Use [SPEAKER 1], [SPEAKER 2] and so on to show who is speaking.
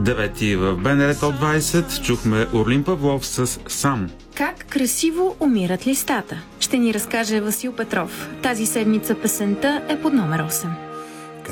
[SPEAKER 1] Девети в БНР Топ 20 чухме Орлин Павлов с «Сам».
[SPEAKER 2] Как красиво умират листата? Ще ни разкаже Васил Петров. Тази седмица песента е под номер 8.